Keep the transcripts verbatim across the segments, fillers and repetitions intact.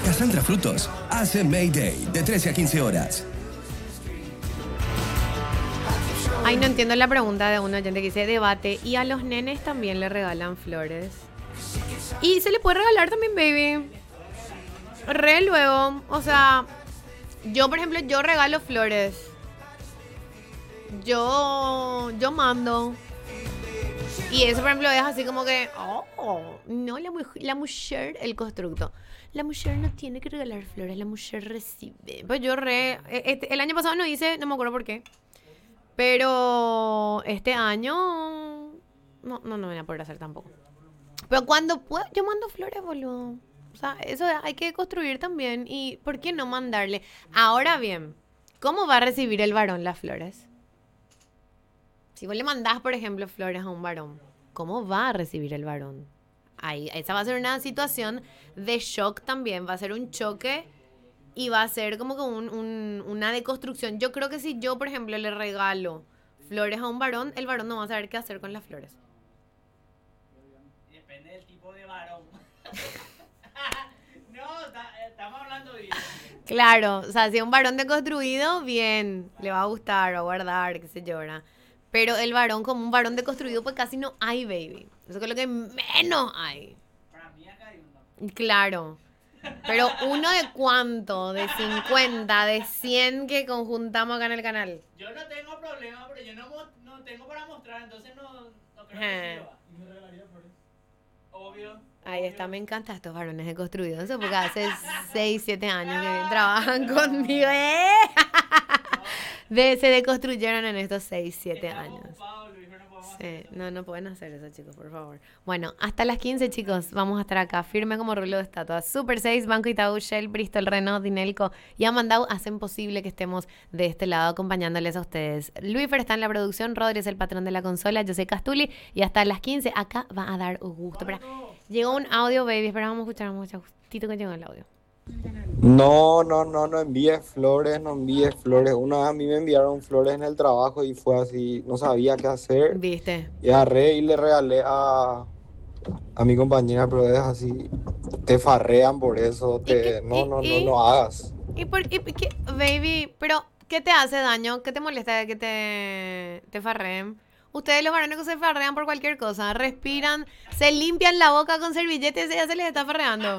Cassandra Frutos hace Mayday de trece a quince horas. Ay, no entiendo la pregunta de un oyente que dice debate. ¿Y a los nenes también le regalan flores? Y se le puede regalar también, baby. Re luego. O sea, yo, por ejemplo, yo regalo flores. Yo, yo mando. Y eso, por ejemplo, es así como que, oh, no, la, muj- la mujer, el constructo. La mujer no tiene que regalar flores, la mujer recibe. Pues yo re, este, el año pasado no hice, no me acuerdo por qué. Pero este año, no, no, no voy a poder hacer tampoco. Pero cuando puedo, yo mando flores, boludo. O sea, eso hay que construir también. ¿Y por qué no mandarle? Ahora bien, ¿cómo va a recibir el varón las flores? Si vos le mandás, por ejemplo, flores a un varón, ¿cómo va a recibir el varón? Ahí, esa va a ser una situación de shock también. Va a ser un choque y va a ser como que un, un- una deconstrucción. Yo creo que si yo, por ejemplo, le regalo flores a un varón, el varón no va a saber qué hacer con las flores. Depende del tipo de varón. No, ta- estamos hablando bien. Claro, o sea, si es un varón deconstruido, bien, le va a gustar, va a guardar, qué sé yo, ¿verdad? Pero el varón, como un varón deconstruido, pues casi no hay, baby. Eso es lo que menos hay. Para mí acá hay uno. Claro. Pero uno de cuánto, de cincuenta, de cien que conjuntamos acá en el canal. Yo no tengo problema, pero yo no, mo- no tengo para mostrar, entonces no, no creo Ajá. que sirva. ¿Y me regalaría flores? Obvio. Ahí obvio. está, me encantan estos varones deconstruidos. Eso porque hace seis, siete años que trabajan conmigo. ¿eh? De, se deconstruyeron en estos seis, siete Estamos años. ocupados, Luis, no podemos Sí, hacer eso. no, no pueden hacer eso, chicos, por favor. Bueno, hasta las quince, chicos, vamos a estar acá, firme como rulo de estatua. Super seis, Banco Itaú, Shell, Bristol, Renault, Dinelco y Amandau hacen posible que estemos de este lado acompañándoles a ustedes. Luis Fer está en la producción, Rodri es el patrón de la consola, yo soy Castuli y hasta las quince acá va a dar gusto. Espera, llegó un audio, baby, espera, vamos a escuchar, vamos a escuchar justito que llegó el audio. No, no, no, no envíes flores, no envíes flores. Una vez a mí me enviaron flores en el trabajo y fue así, no sabía qué hacer. ¿Viste? Y agarré y le regalé a, a mi compañera, pero es así, te farrean por eso, ¿Y qué? te, no, ¿Y, no, no, y, no hagas. y por, y, qué? Baby, pero ¿qué te hace daño? ¿Qué te molesta de que te, te farreen? Ustedes los varones que se farrean por cualquier cosa, respiran, se limpian la boca con servilletes y ya se les está farreando.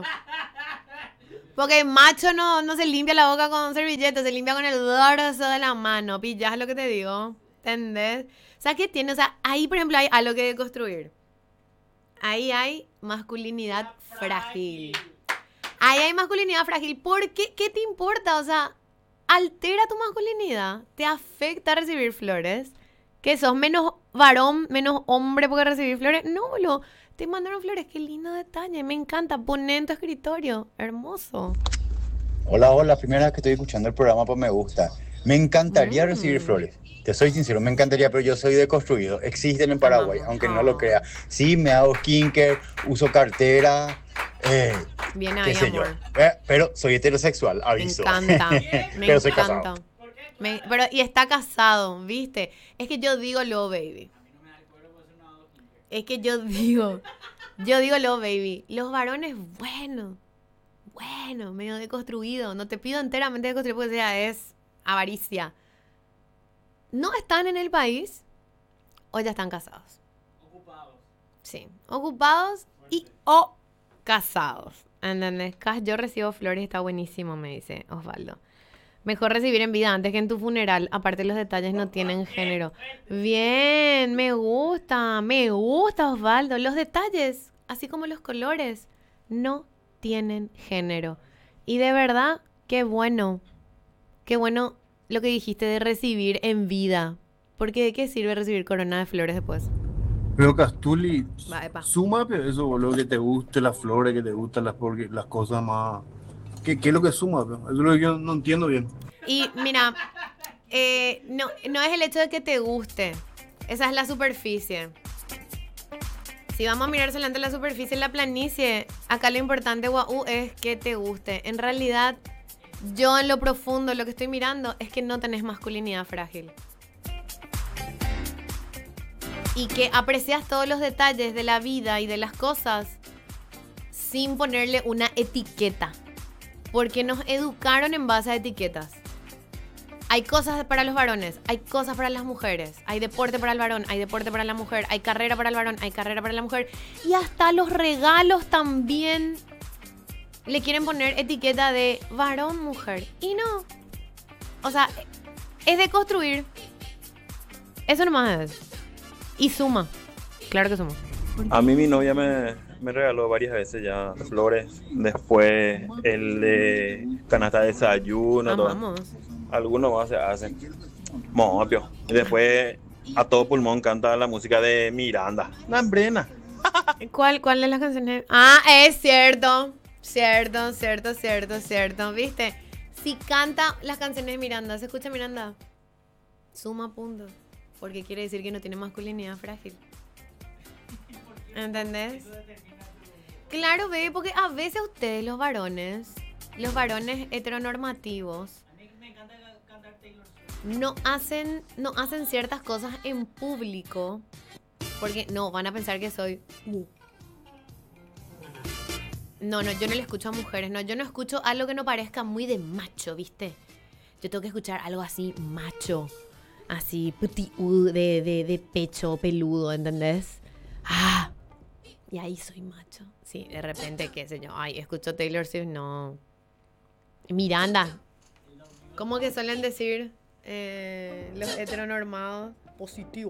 Porque el macho no, no se limpia la boca con servilletes, se limpia con el dorso de la mano. ¿Pillas lo que te digo? ¿Entendés? O sea, ¿qué tiene? O sea, ahí, por ejemplo, hay algo que deconstruir. Ahí hay masculinidad frágil. Ahí hay masculinidad frágil. ¿Por qué? ¿Qué te importa? O sea, altera tu masculinidad. ¿Te afecta recibir flores? ¿Que sos menos varón, menos hombre porque recibir flores? No, boludo. Te mandaron flores. Qué lindo detalle. Me encanta. Poné en tu escritorio. Hermoso. Hola, hola, primera vez que estoy escuchando el programa, pues me gusta. Me encantaría Mm. recibir flores. Te soy sincero, me encantaría, pero yo soy deconstruido. Existen en Paraguay, Amamos. aunque no lo Oh. crea. Sí, me hago skincare, uso cartera, eh, Bien qué ahí, sé yo. amor. Eh, pero soy heterosexual, Me aviso. encanta. Me Pero soy encanta. casado. Me- pero, y está casado, ¿viste? Es que yo digo lo, baby. Es que yo digo, yo digo lo, baby. Los varones, bueno, bueno, medio deconstruido. No te pido enteramente deconstruido porque sea es avaricia. ¿No están en el país o ya están casados? Ocupados. Sí, ocupados y o casados. ¿Entendés? Cas, yo recibo flores, está buenísimo, me dice Osvaldo. Mejor recibir en vida antes que en tu funeral. Aparte, los detalles no tienen género. Bien, me gusta, me gusta, Osvaldo. Los detalles, así como los colores, no tienen género. Y de verdad, qué bueno. Qué bueno lo que dijiste de recibir en vida. Porque ¿de qué sirve recibir corona de flores después? Pero Castuli, Va, epa. suma pe, eso, boludo, que te guste las flores, que te gustan las, porque, las cosas más... ¿Qué, qué es lo que suma? Pe? Eso es lo que yo no entiendo bien. Y mira, eh, no, no es el hecho de que te guste. Esa es la superficie. Si vamos a mirar solamente la superficie, la planicie, acá lo importante, guau, es que te guste. En realidad, yo en lo profundo, lo que estoy mirando es que no tenés masculinidad frágil. Y que aprecias todos los detalles de la vida y de las cosas sin ponerle una etiqueta. Porque nos educaron en base a etiquetas. Hay cosas para los varones, hay cosas para las mujeres, hay deporte para el varón, hay deporte para la mujer, hay carrera para el varón, hay carrera para la mujer. Y hasta los regalos también le quieren poner etiqueta de varón, mujer. Y no. O sea, es de construir. Eso nomás es. Y suma. Claro que suma. A mí mi novia me, me regaló varias veces ya flores. Después el de canasta de desayuno. Todo. Amamos. Algunos más se hacen. Mopio. Y después a todo pulmón canta la música de Miranda. La embrena. ¿Cuál, ¿Cuál de las canciones? Ah, es cierto. Cierto, cierto, cierto, cierto. ¿Viste? Si canta las canciones de Miranda, ¿se escucha Miranda? Suma puntos. Porque quiere decir que no tiene masculinidad frágil. ¿Entendés? Claro, bebé, porque a veces ustedes, los varones, los varones heteronormativos, no hacen, no hacen ciertas cosas en público porque no, van a pensar que soy... Uh. No, no, yo no le escucho a mujeres, no, yo no escucho algo que no parezca muy de macho, ¿viste? Yo tengo que escuchar algo así macho, así putiú, de, de, de pecho peludo, ¿entendés? Ah, y ahí soy macho. Sí, de repente, qué sé yo, ay, escucho Taylor Swift, no. Miranda. ¿Cómo que suelen decir eh, los heteronormados? Positivo.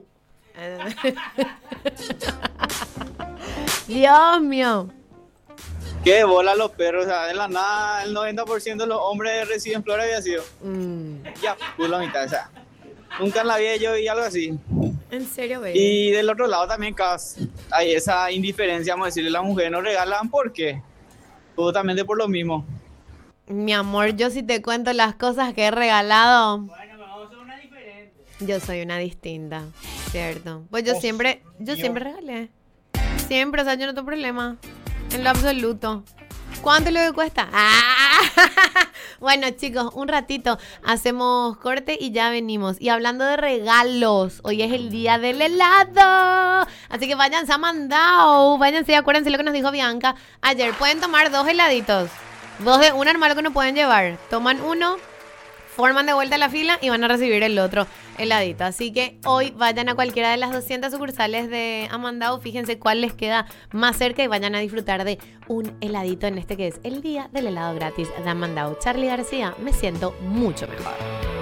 Dios mío. Qué bola los perros, o sea, de la nada el noventa por ciento de los hombres reciben flores había sido. Mm. Ya, por la mitad, o sea. Nunca en la vida yo vi algo así. ¿En serio, baby? Y del otro lado también cas, hay esa indiferencia, vamos a decirle, las mujeres nos regalan, ¿por qué? Justamente por lo mismo. Mi amor, yo sí te cuento las cosas que he regalado. Bueno, pero vos sos una diferente. Yo soy una distinta, ¿cierto? Pues yo siempre, yo siempre regalé. Siempre, o sea, yo no tengo problema. En lo absoluto. ¿Cuánto le cuesta? ¡Ah! Bueno, chicos, un ratito hacemos corte y ya venimos. Y hablando de regalos, hoy es el día del helado. Así que váyanse a Mandao. Váyanse y acuérdense lo que nos dijo Bianca ayer. Pueden tomar dos heladitos. Dos de un armario que no pueden llevar. Toman uno, forman de vuelta la fila y van a recibir el otro heladito. Así que hoy vayan a cualquiera de las doscientas sucursales de Amandao. Fíjense cuál les queda más cerca y vayan a disfrutar de un heladito en este que es el día del helado gratis de Amandao. Charly García, me siento mucho mejor.